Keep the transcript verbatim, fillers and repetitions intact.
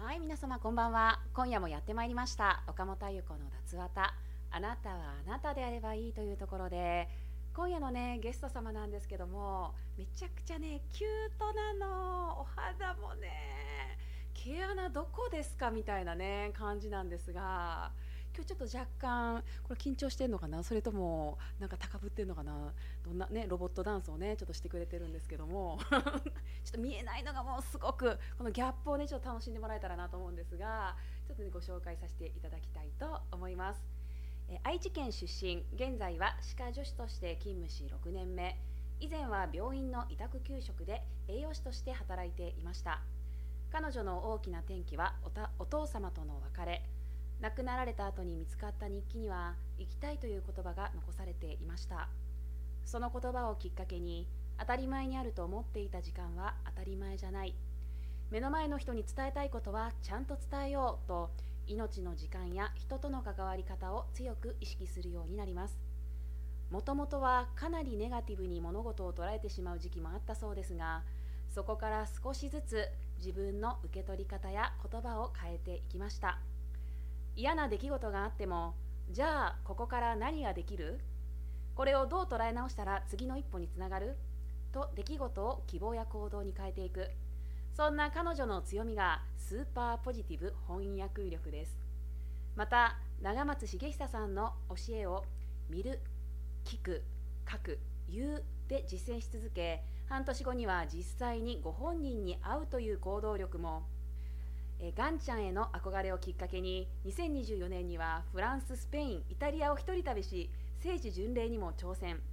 はい、皆様こんばんは。今夜もやってまいりました岡本あゆ子の脱綿。あなたはあなたであればいいというところで、今夜のねゲスト様なんですけども、めちゃくちゃねキュートなの。お肌もね、毛穴どこですかみたいなね感じなんですが、今日ちょっと若干これ緊張してんのかな、それともなんか高ぶってんのかな。どんなねロボットダンスをねちょっとしてくれてるんですけどもちょっと見えないのがもうすごくこのギャップをねちょっと楽しんでもらえたらなと思うんですが、ちょっとねご紹介させていただきたいと思います。え愛知県出身、現在は歯科助手として勤務しろくねんめ。以前は病院の委託給食で栄養士として働いていました。彼女の大きな転機はおたお父様との別れ。亡くなられた後に見つかった日記には生きたいという言葉が残されていました。その言葉をきっかけに、当たり前にあると思っていた時間は当たり前じゃない、目の前の人に伝えたいことはちゃんと伝えようと、命の時間や人との関わり方を強く意識するようになります。もともとはかなりネガティブに物事を捉えてしまう時期もあったそうですが、そこから少しずつ自分の受け取り方や言葉を変えていきました。嫌な出来事があっても、じゃあここから何ができる、これをどう捉え直したら次の一歩につながると、出来事を希望や行動に変えていく、そんな彼女の強みがスーパーポジティブ翻訳力です。また長松茂久さんの教えを見る、聞く、書く、言うで実践し続け、半年後には実際にご本人に会うという行動力も、えガンちゃんへの憧れをきっかけににせんにじゅうよねんにはフランス、スペイン、イタリアを一人旅し、聖地巡礼にも挑戦。